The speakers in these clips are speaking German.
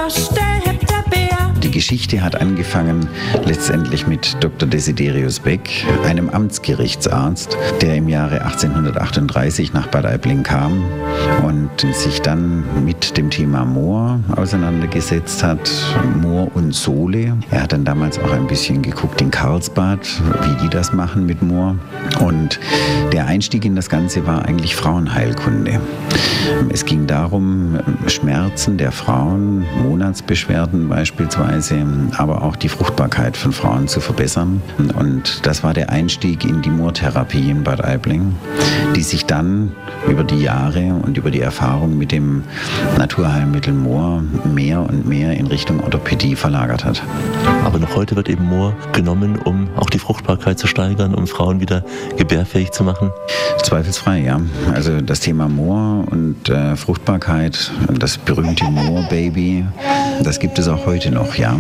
Die Geschichte hat angefangen letztendlich mit Dr. Desiderius Beck, einem Amtsgerichtsarzt, der im Jahre 1838 nach Bad Aibling kam und sich dann mit dem Thema Moor auseinandergesetzt hat, Moor und Sohle. Er hat dann damals auch ein bisschen geguckt in Karlsbad, wie die das machen mit Moor. Und der Einstieg in das Ganze war eigentlich Frauenheilkunde. Es ging darum, Schmerzen der Frauen, Monatsbeschwerden beispielsweise, aber auch die Fruchtbarkeit von Frauen zu verbessern. Und das war der Einstieg in die Moortherapie in Bad Aibling, die sich dann über die Jahre und über die Erfahrung mit dem Naturheilmittel Moor mehr und mehr in Richtung Orthopädie verlagert hat. Aber noch heute wird eben Moor genommen, um auch die Fruchtbarkeit zu steigern, um Frauen wieder gebärfähig zu machen? Zweifelsfrei, ja. Also das Thema Moor und Fruchtbarkeit, das berühmte Moor-Baby, das gibt es auch heute noch, ja.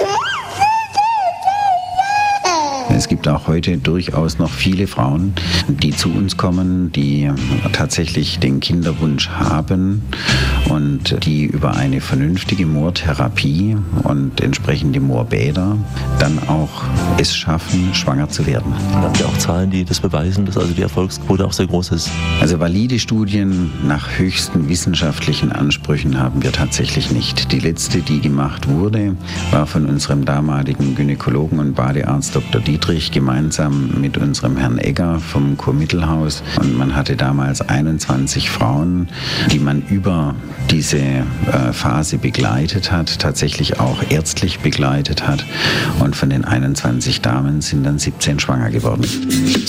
Es gibt auch heute durchaus noch viele Frauen, die zu uns kommen, die tatsächlich den Kinderwunsch haben und die über eine vernünftige Moortherapie und entsprechende Moorbäder dann auch es schaffen, schwanger zu werden. Und habt ihr auch Zahlen, die das beweisen, dass also die Erfolgsquote auch sehr groß ist? Also valide Studien nach höchsten wissenschaftlichen Ansprüchen haben wir tatsächlich nicht. Die letzte, die gemacht wurde, war von unserem damaligen Gynäkologen und Badearzt Dr. Dietrich gemeinsam mit unserem Herrn Egger vom Kurmittelhaus. Und man hatte damals 21 Frauen, die man über diese Phase begleitet hat, tatsächlich auch ärztlich begleitet hat. Und von den 21 Damen sind dann 17 schwanger geworden.